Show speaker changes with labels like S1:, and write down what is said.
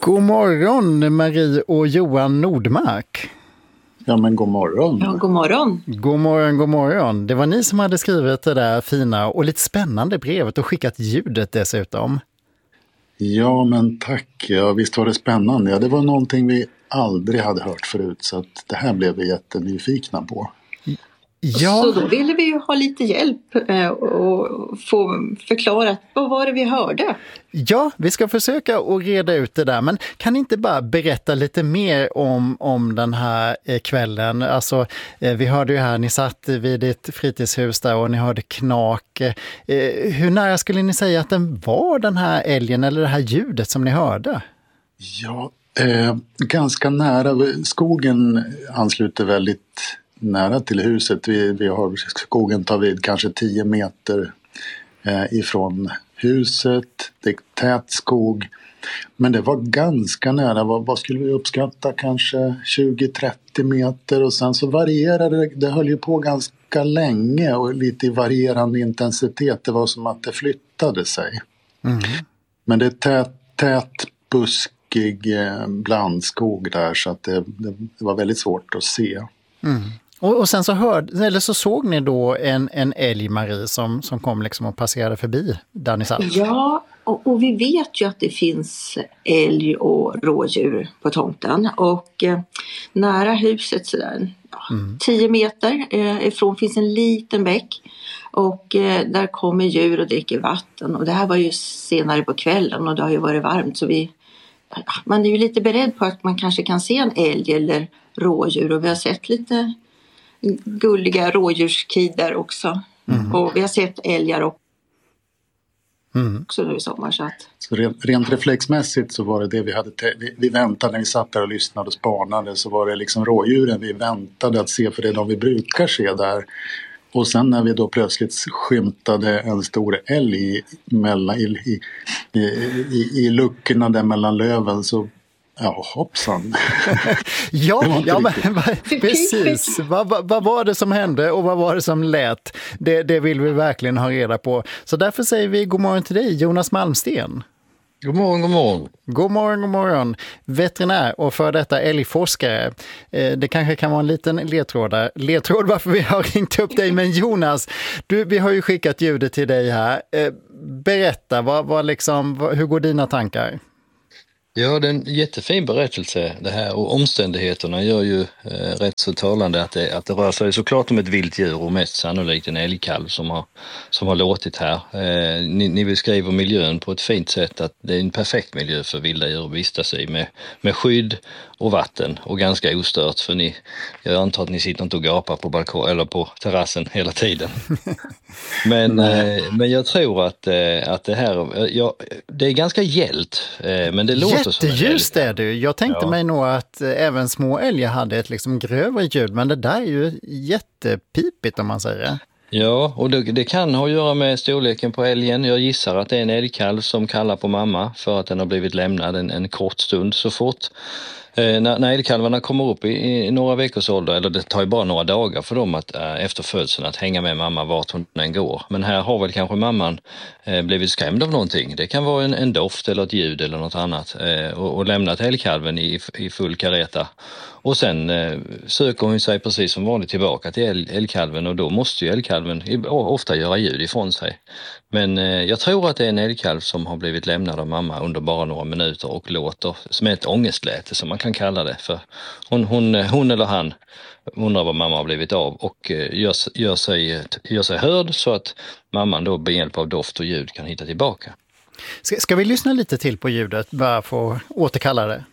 S1: God morgon Marie och Johan Nordmark.
S2: Ja, men god morgon.
S3: Ja, god morgon.
S1: God morgon, god morgon. Det var ni som hade skrivit det där fina och lite spännande brevet och skickat ljudet dessutom.
S2: Ja, men tack. Ja, visst var det spännande. Ja, det var någonting vi aldrig hade hört förut, så att det här blev vi jättenyfikna på.
S1: Ja.
S3: Så då ville vi ju ha lite hjälp och få förklarat vad var det vi hörde.
S1: Ja, vi ska försöka att reda ut det där, men kan ni inte bara berätta lite mer om den här kvällen? Alltså, vi hörde ju här, ni satt vid ett fritidshus där och ni hörde knak. Hur nära skulle ni säga att den var, den här älgen, eller det här ljudet som ni hörde?
S2: Ja, ganska nära. Skogen ansluter väldigt nära till huset. Vi har skogen tar vid kanske 10 meter ifrån huset. Det är tät skog. Men det var ganska nära. Vad skulle vi uppskatta? Kanske 20-30 meter. Och sen så varierade det. Det höll ju på ganska länge och lite i varierande intensitet. Det var som att det flyttade sig. Mm. Men det är tät buskig blandskog där, så att det var väldigt svårt att se.
S1: Mm. Och sen så såg ni då en älg, Marie, som kom liksom och passerade förbi där ni satt.
S3: Ja, och vi vet ju att det finns älg och rådjur på tomten. Och nära huset sådär 10 meter ifrån finns en liten bäck. Och där kommer djur och dricker vatten. Och det här var ju senare på kvällen och det har ju varit varmt. Så man är ju lite beredd på att man kanske kan se en älg eller rådjur. Och vi har sett lite gulliga rådjurskidar också. Mm. Och vi har sett älgar också nu i sommar.
S2: Så rent reflexmässigt så var det vi hade vi väntade när vi satt där och lyssnade och spanade, så var det liksom rådjuren vi väntade att se, för det är de vi brukar se där. Och sen när vi då plötsligt skymtade en stor älg i luckorna där mellan löven, så ja, hoppsan.
S1: ja men precis. Vad var det som hände och vad var det som lät? Det vill vi verkligen ha reda på. Så därför säger vi god morgon till dig, Jonas Malmsten.
S4: God morgon, god morgon.
S1: God morgon, god morgon. Veterinär och för detta älgforskare. Det kanske kan vara en liten ledtråd varför vi har ringt upp dig. Men Jonas, vi har ju skickat ljudet till dig här. Berätta, hur går dina tankar?
S4: Ja, det är en jättefin berättelse det här, och omständigheterna gör ju rätt så talande att det rör sig såklart om ett vilt djur och mest sannolikt en älgkalv som har låtit här. Ni beskriver miljön på ett fint sätt, att det är en perfekt miljö för vilda djur att vistas i med skydd och vatten och ganska ostört, för jag antar att ni sitter inte och gapar på balkong eller på terrassen hela tiden. Men jag tror att det här, det är ganska gällt, men det låter
S1: jätteljust är det. Jag tänkte mig nog att även små älgar hade ett liksom grövre ljud, men det där är ju jättepipigt om man säger.
S4: Ja, och det kan ha att göra med storleken på älgen. Jag gissar att det är en älgkalv som kallar på mamma för att den har blivit lämnad en kort stund så fort. När älgkalvarna kommer upp i några veckors ålder, eller det tar ju bara några dagar för dem att efter födseln att hänga med mamma vart hon än går. Men här har väl kanske mamman blivit skrämd av någonting. Det kan vara en doft eller ett ljud eller något annat och lämnat älgkalven i full kareta. Och sen söker hon sig precis som vanligt tillbaka till älgkalven, och då måste ju älgkalven ofta göra ljud ifrån sig. Men jag tror att det är en älgkalv som har blivit lämnad av mamma under bara några minuter och låter som ett ångestläte som man kan kalla det. För hon eller han undrar vad mamma har blivit av och gör sig hörd så att mamman då med hjälp av doft och ljud kan hitta tillbaka.
S1: Ska vi lyssna lite till på ljudet bara för att återkalla det?